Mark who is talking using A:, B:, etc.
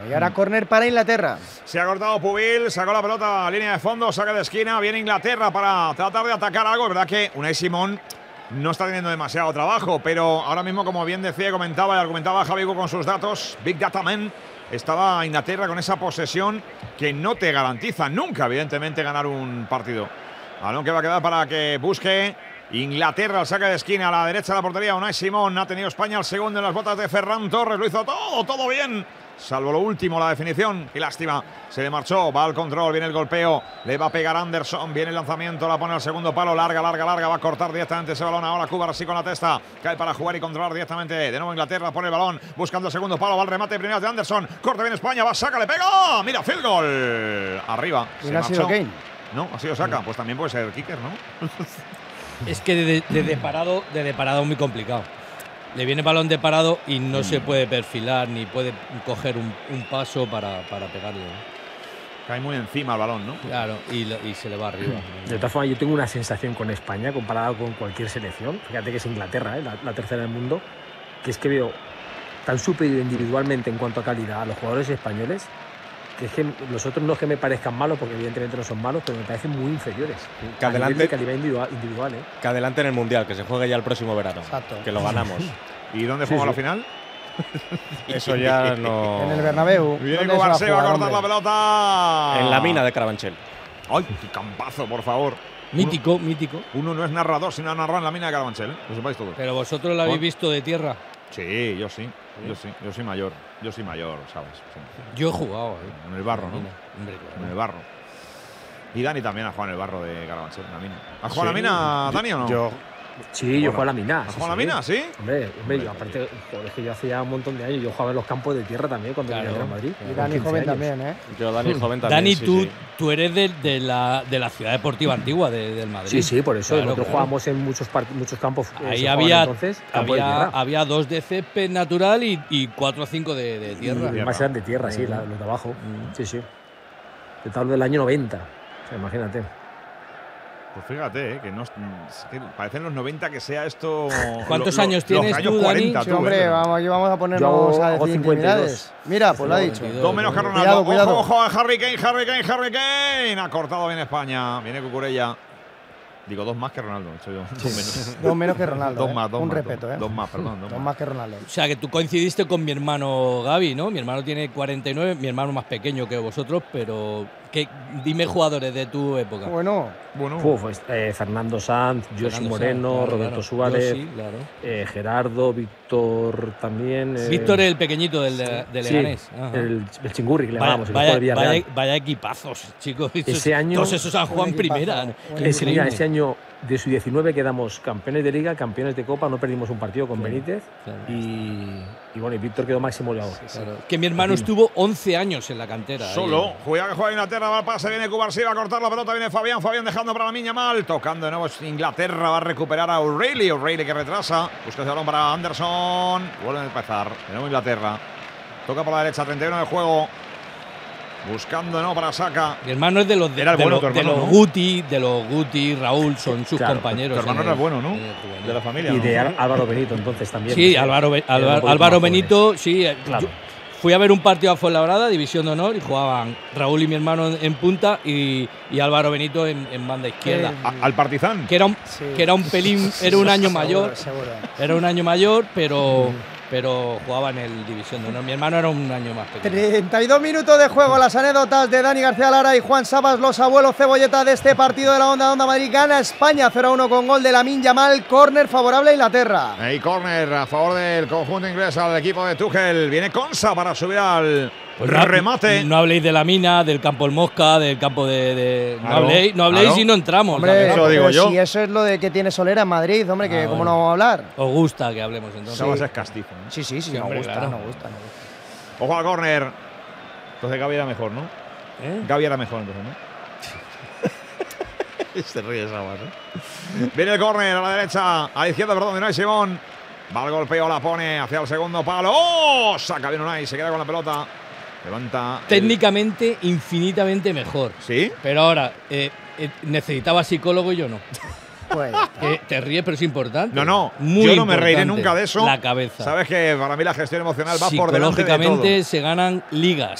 A: Y ahora córner para Inglaterra.
B: Se ha cortado Pubil, sacó la pelota a línea de fondo, saque de esquina, viene Inglaterra para tratar de atacar algo. Es verdad que Unai Simón no está teniendo demasiado trabajo, pero ahora mismo, como bien decía y comentaba, y argumentaba Javi con sus datos, Big Data Man, estaba Inglaterra con esa posesión que no te garantiza nunca, evidentemente, ganar un partido. Balón que va a quedar para que busque Inglaterra, el saque de esquina a la derecha de la portería. Unai Simón, ha tenido España el segundo en las botas de Ferran Torres, lo hizo todo bien. Salvo lo último, la definición. Qué lástima. Se le marchó. Va al control. Viene el golpeo. Le va a pegar Anderson. Viene el lanzamiento. La pone al segundo palo. Larga. Va a cortar directamente ese balón. Ahora Cuba así con la testa. Cae para jugar y controlar directamente. De nuevo Inglaterra. Pone el balón. Buscando el segundo palo. Va al remate primero de Anderson. Corte bien España. Va, saca, le pega. Mira, field goal. Arriba.
A: ¿Y no ha sido Kane?
B: No, ha sido Saka. Pues también puede ser kicker, ¿no?
C: Es que desde parado muy complicado. Le viene balón de parado y no se puede perfilar ni puede coger un paso para pegarle, ¿no?
B: Cae muy encima el balón, ¿no?
C: Claro, y se le va arriba.
D: De todas formas, yo tengo una sensación con España comparada con cualquier selección. Fíjate que es Inglaterra, la tercera del mundo, que es que veo tan superior individualmente en cuanto a calidad a los jugadores españoles, que es que los otros no es que me parezcan malos, porque evidentemente no son malos, pero me parecen muy inferiores.
E: Que adelante,
D: de calidad individual, ¿eh?
E: Que adelante en el Mundial, que se juegue ya el próximo verano.
A: Exacto.
E: Que lo ganamos.
B: ¿Y dónde jugamos la final?
E: Eso ya no…
A: En el Bernabéu.
B: Viene Cobarse, va a cortar la pelota.
E: En la mina de Carabanchel.
B: ¡Ay, qué campazo, por favor!
C: Mítico.
B: Uno no es narrador, sino narrar en la mina de Carabanchel, ¿eh? Lo sepáis todos.
C: Pero vosotros lo habéis visto de tierra.
B: Sí, yo sí. Yo soy mayor. ¿Sabes? Sí.
C: Yo he jugado,
B: En el barro, ¿no?
C: Hombre, claro.
B: En el barro. Y Dani también ha jugado en el barro de Carabanchel, en la mina. ¿Has jugado en la mina, Dani, o no?
D: Sí, yo juego a la mina.
B: ¿Has jugado a la mina, sí?
D: Hombre, yo aparte, joder, es que yo hacía un montón de años, yo jugaba en los campos de tierra también cuando vivía en Madrid.
A: Y Dani joven también, ¿eh?
E: Yo, Dani joven también.
C: Dani,
E: sí.
C: tú eres de la ciudad deportiva antigua del Madrid.
D: Sí, por eso.
C: Claro,
D: nosotros jugábamos en muchos campos.
C: Ahí había 2 de césped natural y 4 o 5 de tierra.
D: Y más eran de tierra, sí, los de abajo. Sí. De tal del año 90. O sea, imagínate.
B: Pues fíjate, que parecen los 90 que sea esto.
C: ¿Cuántos años tienes
B: años
C: tú,
B: 40,
C: Dani?
A: Sí, hombre, vamos a ponernos a decir intimidades. Mira, pues lo ha dicho.
B: 2 menos que Ronaldo.
A: Cuidado.
B: Ojo, Harry Kane. Ha cortado bien España. Viene Cucurella. Digo, 2 más que Ronaldo. He hecho yo. 2 menos.
A: 2 menos que Ronaldo.
B: 2 más.
A: Un respeto, ¿eh?
B: 2 más, perdón.
A: 2 más que Ronaldo.
C: O sea, que tú coincidiste con mi hermano Gaby, ¿no? Mi hermano tiene 49, mi hermano más pequeño que vosotros, pero dime jugadores de tu época.
A: Bueno.
D: Pues, Fernando Sanz, Josu Moreno, Roberto Suárez, Gerardo, Víctor también.
C: Víctor el pequeñito del Leganés.
D: El chingurri que le llamamos.
C: Vaya equipazos, chicos.
D: Ese año,
C: todos esos han jugado en primera.
D: Ese año de su 19 quedamos campeones de Liga, campeones de Copa, no perdimos un partido con Benítez. Claro. Y bueno, y Víctor quedó máximo goleador.
C: Claro. Que mi hermano estuvo 11 años en la cantera.
B: Solo. Juega Inglaterra, va al pase, viene Cubarsí, va a cortar la pelota, viene Fabián dejando para la niña mal. Tocando de nuevo Inglaterra, va a recuperar a O'Reilly que retrasa. Busca ese balón para Anderson. Vuelve a empezar. De nuevo Inglaterra. Toca por la derecha, 31 de juego. Buscando de nuevo para Saka.
C: Mi hermano es de los Guti, Raúl, son sus compañeros.
B: Tu hermano era bueno, ¿no? De la familia.
D: Y de Álvaro Benito, entonces también.
C: Sí, Álvaro Benito, sí.
D: Claro.
C: Fui a ver un partido a Fuenlabrada, División de Honor, y jugaban Raúl y mi hermano en punta y Álvaro Benito en banda izquierda.
B: ¿Al Partizan?
C: Que era un pelín, era un año mayor. Era un año mayor, pero jugaba en el División de Honor. Mi hermano era un año más pequeño.
A: 32 minutos de juego. Las anécdotas de Dani García Lara y Juan Sabas, los abuelos cebolleta de este partido de la Onda Madrid. Gana España 0-1 con gol de Lamine Yamal. Córner favorable a Inglaterra.
B: Hey, córner a favor del conjunto inglés al equipo de Tuchel. Viene Konsa para subir al remate.
C: No habléis de la mina, del campo El Mosca, del campo de no habléis y no entramos.
A: Hombre,
B: eso digo yo.
A: Si eso es lo de que tiene Solera en Madrid, hombre, que cómo no vamos a hablar.
C: Os gusta que hablemos entonces.
B: Sabas es castizo, ¿no?
A: Sí, nos
C: hombre,
A: gusta,
C: claro.
A: nos gusta.
B: Ojo al córner. Entonces Gaby era mejor, ¿no? Gaby era mejor entonces, ¿no? Se ríe Sabas, ¿eh? Viene el córner a la derecha, a la izquierda, perdón, de Unai Simón. Va el golpeo, la pone hacia el segundo palo. ¡Oh! Saca bien Unai, se queda con la pelota. Levanta.
C: Técnicamente, infinitamente mejor.
B: ¿Sí?
C: Pero ahora, necesitaba psicólogo y yo no.
A: Pues,
C: te ríes, pero es importante.
B: No,
C: muy
B: yo no me reiré nunca de eso.
C: La cabeza.
B: Sabes que para mí la gestión emocional va por delante de todo.
C: Psicológicamente se ganan ligas.